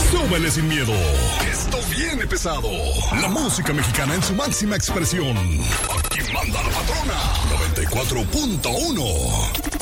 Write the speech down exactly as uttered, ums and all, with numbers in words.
Súbele sin miedo. Esto viene pesado. La música mexicana en su máxima expresión. Aquí manda la patrona. noventa y cuatro punto uno.